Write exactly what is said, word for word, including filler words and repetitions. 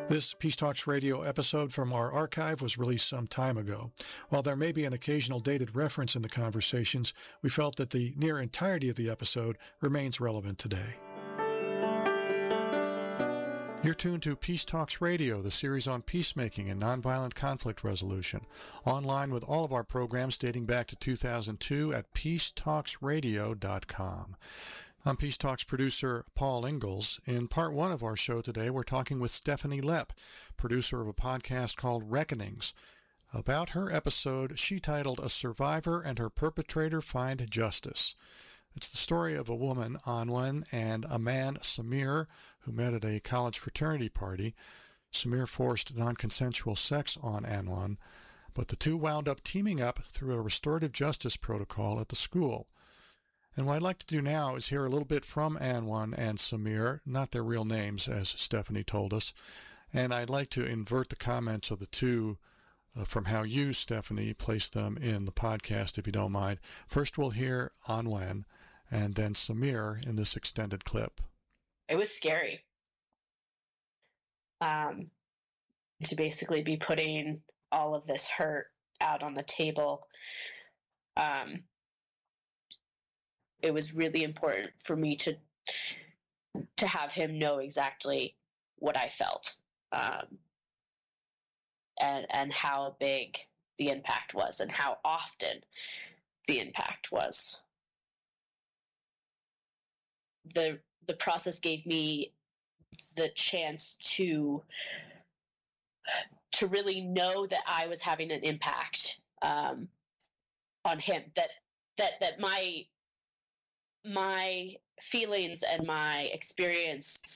This Peace Talks Radio episode from our archive was released some time ago. While there may be an occasional dated reference in the conversations, we felt that the near entirety of the episode remains relevant today. You're tuned to Peace Talks Radio, the series on peacemaking and nonviolent conflict resolution, online with all of our programs dating back to two thousand two at peace talks radio dot com. I'm Peace Talks producer Paul Ingalls. In part one of our show today, we're talking with Stephanie Lepp, producer of a podcast called Reckonings, about her episode she titled A Survivor and Her Perpetrator Find Justice. It's the story of a woman, Anwan, and a man, Samir, who met at a college fraternity party. Samir forced non-consensual sex on Anwan, but the two wound up teaming up through a restorative justice protocol at the school. And what I'd like to do now is hear a little bit from Anwan and Samir, not their real names, as Stephanie told us. And I'd like to invert the comments of the two uh, from how you, Stephanie, placed them in the podcast, if you don't mind. First, we'll hear Anwan, and then Samir in this extended clip. It was scary. Um, to basically be putting all of this hurt out on the table. Um, it was really important for me to to have him know exactly what I felt, um, and and how big the impact was, and how often the impact was. The the process gave me the chance to to really know that I was having an impact um, on him. That that that my my feelings and my experience